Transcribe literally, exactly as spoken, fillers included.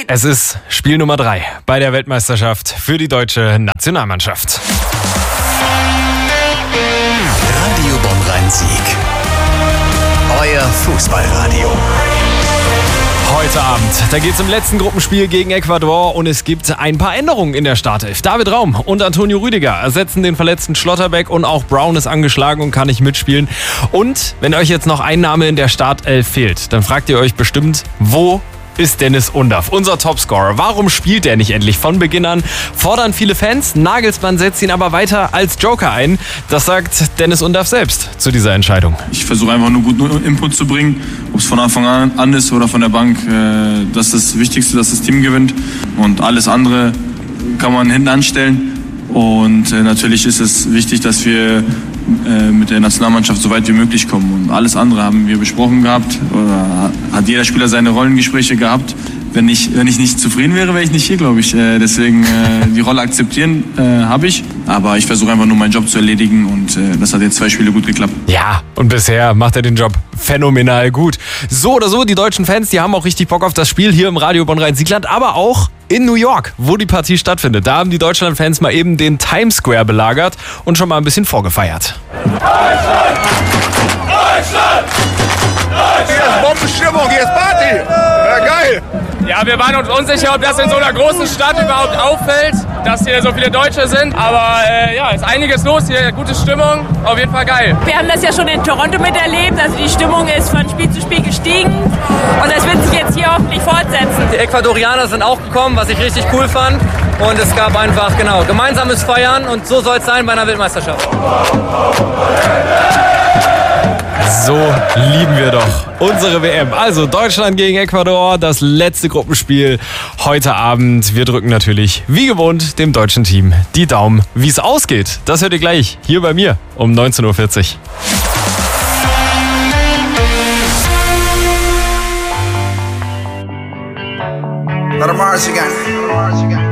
Es ist Spiel Nummer drei bei der Weltmeisterschaft für die deutsche Nationalmannschaft. Radio Bonn-Rhein-Sieg. Euer Fußballradio. Heute Abend, da geht es im letzten Gruppenspiel gegen Ecuador und es gibt ein paar Änderungen in der Startelf. David Raum und Antonio Rüdiger ersetzen den verletzten Schlotterbeck und auch Brown ist angeschlagen und kann nicht mitspielen. Und wenn euch jetzt noch ein Name in der Startelf fehlt, dann fragt ihr euch bestimmt, wo ist Dennis Undaff, unser Topscorer. Warum spielt er nicht endlich von Beginn an? Fordern viele Fans, Nagelsmann setzt ihn aber weiter als Joker ein. Das sagt Dennis Undaff selbst zu dieser Entscheidung. Ich versuche einfach nur guten Input zu bringen, ob es von Anfang an ist oder von der Bank. Das ist das Wichtigste, dass das Team gewinnt und alles andere kann man hinten anstellen. Und natürlich ist es wichtig, dass wir mit der Nationalmannschaft so weit wie möglich kommen. Und alles andere haben wir besprochen gehabt. Oder hat jeder Spieler seine Rollengespräche gehabt. Wenn ich, wenn ich nicht zufrieden wäre, wäre ich nicht hier, glaube ich. Deswegen die Rolle akzeptieren äh, habe ich. Aber ich versuche einfach nur meinen Job zu erledigen. Und äh, das hat jetzt zwei Spiele gut geklappt. Ja, und bisher macht er den Job phänomenal gut. So oder so, die deutschen Fans, die haben auch richtig Bock auf das Spiel hier im Radio Bonn-Rhein-Siegland. Aber auch in New York, wo die Partie stattfindet. Da haben die Deutschland-Fans mal eben den Times Square belagert und schon mal ein bisschen vorgefeiert. Deutschland! Deutschland! Deutschland! Hier ist Bombenstimmung, hier ist Party! Ja, geil! Ja, wir waren uns unsicher, ob das in so einer großen Stadt überhaupt auffällt, dass hier so viele Deutsche sind. Aber äh, ja, ist einiges los hier, gute Stimmung, auf jeden Fall geil. Wir haben das ja schon in Toronto miterlebt, also die Stimmung ist von Spiel zu Spiel gestiegen und das wird sich jetzt hier hoffentlich fortsetzen. Die Ecuadorianer sind auch gekommen, was ich richtig cool fand und es gab einfach, genau, gemeinsames Feiern und so soll es sein bei einer Weltmeisterschaft. So lieben wir doch unsere W M. Also Deutschland gegen Ecuador, das letzte Gruppenspiel heute Abend. Wir drücken natürlich, wie gewohnt, dem deutschen Team die Daumen. Wie es ausgeht, das hört ihr gleich hier bei mir um neunzehn Uhr vierzig. Let 'em march again.